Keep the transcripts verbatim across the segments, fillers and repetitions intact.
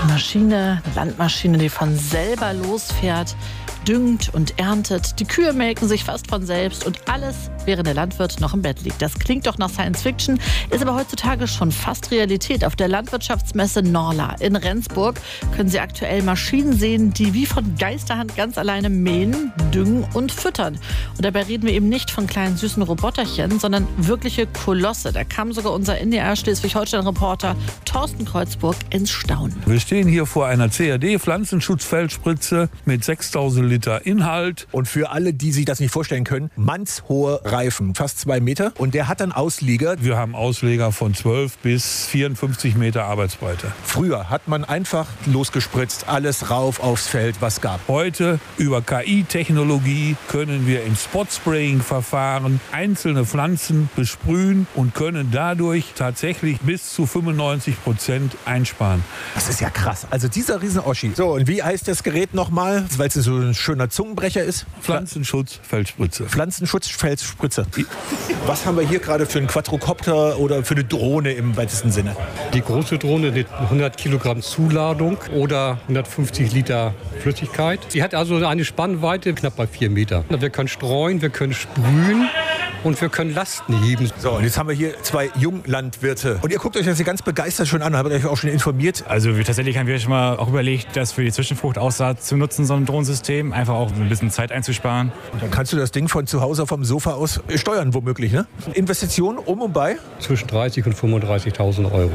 Eine Maschine, eine Landmaschine, die von selber losfährt, düngt und erntet. Die Kühe melken sich fast von selbst und alles, während der Landwirt noch im Bett liegt. Das klingt doch nach Science Fiction, ist aber heutzutage schon fast Realität. Auf der Landwirtschaftsmesse Norla in Rendsburg können Sie aktuell Maschinen sehen, die wie von Geisterhand ganz alleine mähen, düngen und füttern. Und dabei reden wir eben nicht von kleinen süßen Roboterchen, sondern wirkliche Kolosse. Da kam sogar unser N D R Schleswig-Holstein-Reporter Thorsten Kreuzburg ins Staunen. Wir stehen hier vor einer C A D-Pflanzenschutzfeldspritze mit sechstausend Liter Inhalt. Und für alle, die sich das nicht vorstellen können, mannshohe Reifen, fast zwei Meter. Und der hat dann Ausleger. Wir haben Ausleger von zwölf bis vierundfünfzig Meter Arbeitsbreite. Früher hat man einfach losgespritzt, alles rauf aufs Feld, was gab. Heute über K I-Technologie können wir im Spot-Spraying-Verfahren einzelne Pflanzen besprühen und können dadurch tatsächlich bis zu fünfundneunzig Prozent einsparen. Das ist ja krass. Also dieser Riesen-Oschi. So, und wie heißt das Gerät nochmal? Weil es so ein schöner Zungenbrecher ist. Pflanzenschutzfeldspritze. Pflanzenschutzfeldspritze. Was haben wir hier gerade für einen Quadrocopter oder für eine Drohne im weitesten Sinne? Die große Drohne mit hundert Kilogramm Zuladung oder hundertfünfzig Liter Flüssigkeit. Sie hat also eine Spannweite knapp bei vier Meter. Wir können streuen, wir können sprühen und wir können Lasten heben. So, und jetzt haben wir hier zwei Junglandwirte. Und ihr guckt euch das hier ganz begeistert schon an. Habt ihr euch auch schon informiert? Also wir, tatsächlich haben wir schon mal auch überlegt, das für die Zwischenfruchtaussaat zu nutzen, so ein Drohnensystem. Einfach auch ein bisschen Zeit einzusparen. Und dann kannst du das Ding von zu Hause vom Sofa aus steuern, womöglich, ne? Investitionen um und bei? Zwischen dreißig und fünfunddreißigtausend Euro.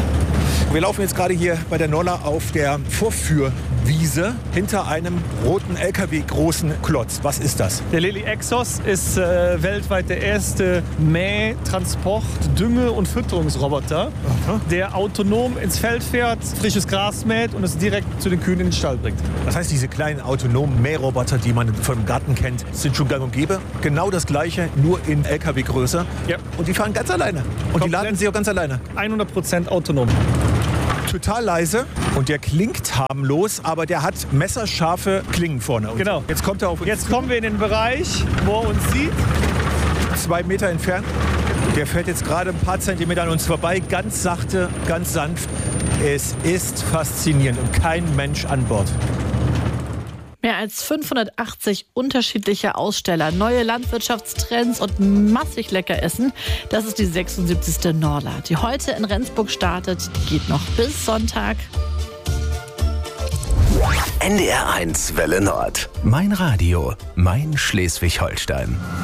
Wir laufen jetzt gerade hier bei der Norla auf der Vorführwiese hinter einem roten L K W großen Klotz. Was ist das? Der Lely Exos ist äh, weltweit der erste Mäh-, Transport-, Dünge- und Fütterungsroboter, Aha. der autonom ins Feld fährt, frisches Gras mäht und es direkt zu den Kühen in den Stall bringt. Das heißt, diese kleinen autonomen Mähroboter, die man vom Garten kennt, sind schon gang und gäbe. Genau das Gleiche, nur in L K W-Größe. Ja. Und die fahren ganz alleine. Und Komplett die laden sie auch ganz alleine. hundert Prozent autonom. Total leise und der klingt harmlos, aber der hat messerscharfe Klingen vorne. Und genau. Jetzt kommt er auf uns Jetzt zu. kommen wir in den Bereich, wo er uns sieht. Zwei Meter entfernt. Der fährt jetzt gerade ein paar Zentimeter an uns vorbei, ganz sachte, ganz sanft. Es ist faszinierend und kein Mensch an Bord. Mehr als fünfhundertachtzig unterschiedliche Aussteller, neue Landwirtschaftstrends und massig lecker Essen. Das ist die sechsundsiebzigste Norla, die heute in Rendsburg startet. Die geht noch bis Sonntag. N D R eins Welle Nord. Mein Radio, mein Schleswig-Holstein.